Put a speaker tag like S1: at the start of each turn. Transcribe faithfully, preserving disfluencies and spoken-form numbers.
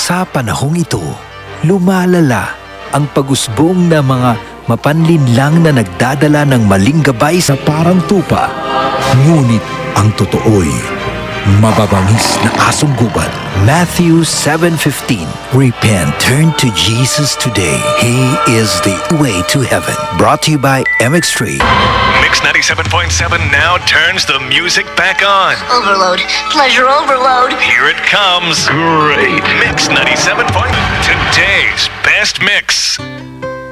S1: Sa panahong ito, lumalala ang pag-usbong na mga mapanlinlang na nagdadala ng maling gabay sa parang tupa. Ngunit ang totoo'y mababangis na asong gubat. Matthew seven fifteen. Repent, turn to Jesus today. He is the way to heaven. Brought to you by M X three.
S2: Mix ninety-seven point seven now turns the music back on.
S3: Overload. Pleasure overload.
S2: Here it comes. Great. Mix ninety-seven point today's best mix.